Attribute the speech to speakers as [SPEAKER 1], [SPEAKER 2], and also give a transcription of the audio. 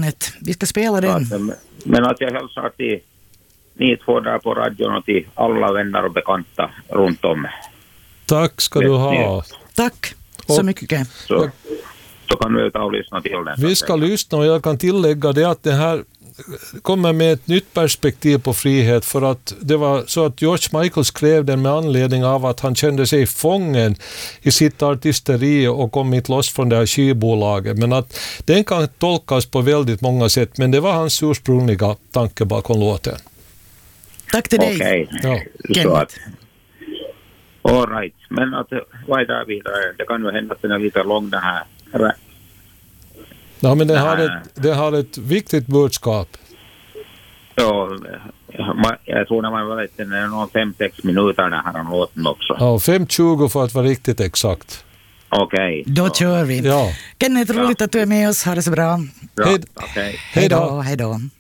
[SPEAKER 1] Kenneth. Vi ska spela den.
[SPEAKER 2] Men att jag hälsar till ni två där på radion och till alla vänner och bekanta runt om.
[SPEAKER 3] Tack ska du ha.
[SPEAKER 1] Tack så mycket.
[SPEAKER 2] Så kan vi ta och lyssna till den.
[SPEAKER 3] Vi ska lyssna, och jag kan tillägga det att det här kommer med ett nytt perspektiv på frihet, för att det var så att George Michael skrev den med anledning av att han kände sig fången i sitt artisteri och kom inte loss från det här skivbolaget. Men att den kan tolkas på väldigt många sätt, men det var hans ursprungliga tanke bakom låten.
[SPEAKER 1] Tack till dig.
[SPEAKER 2] Okej.
[SPEAKER 1] Kenneth.
[SPEAKER 2] All right. Men att vad är det vidare? Det kan ju hända att den är lite lång den här.
[SPEAKER 3] Ja, men det har ett viktigt budskap.
[SPEAKER 2] Ja, jag tror när man vet den är någon 5-6 minuter den här låten också.
[SPEAKER 3] Ja, 5:20 för att vara riktigt exakt.
[SPEAKER 2] Okej.
[SPEAKER 1] Då kör vi.
[SPEAKER 3] Ja.
[SPEAKER 1] Kenneth, roligt att du är med oss. Ha det så bra.
[SPEAKER 2] Okej.
[SPEAKER 3] Hej då.
[SPEAKER 1] Hej då.